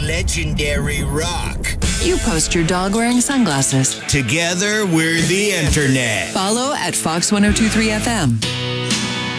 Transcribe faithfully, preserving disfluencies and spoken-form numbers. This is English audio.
legendary rock. You post your dog wearing sunglasses. Together, we're the internet. Follow at Fox one oh two three F M.